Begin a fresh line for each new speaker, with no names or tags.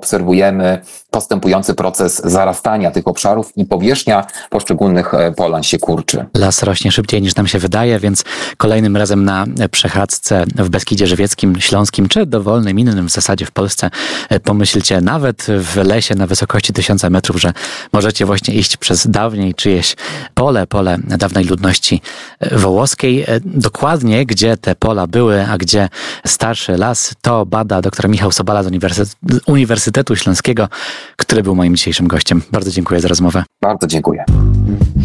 obserwujemy postępujący proces zarastania tych obszarów i powierzchnia poszczególnych polan się kurczy.
Las rośnie szybciej niż nam się wydaje, więc kolejnym razem na przechadzce w Beskidzie Żywieckim, Śląskim czy dowolnym innym w zasadzie w Polsce pomyślcie nawet w lesie na wysokości 1000 metrów, że możecie właśnie iść przez dawniej czyjeś pole dawnej ludności wołoskiej. Dokładnie gdzie te pola były, a gdzie starszy las, to bada dr Michał Sobala z Uniwersytetu Śląskiego, który był moim dzisiejszym gościem. Bardzo dziękuję za rozmowę.
Bardzo dziękuję.